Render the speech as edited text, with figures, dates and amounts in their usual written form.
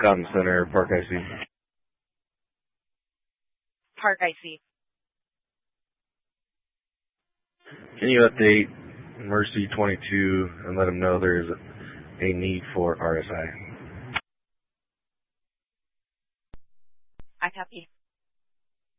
Cotton Center, Park IC. Park IC. Can you update Mercy 22 and let them know there is a need for RSI? I copy.